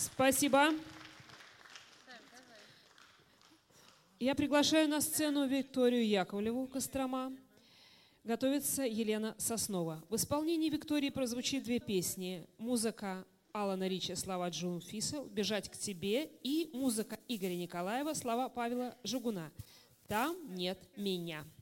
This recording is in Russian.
Спасибо. Я приглашаю на сцену Викторию Яковлеву, Кострома. Готовится Елена Соснова. В исполнении Виктории прозвучит две песни. Музыка Алана Ричи, слова Джун Фисел, «Бежать к тебе», и музыка Игоря Николаева, слова Павла Жугуна, «Там нет меня».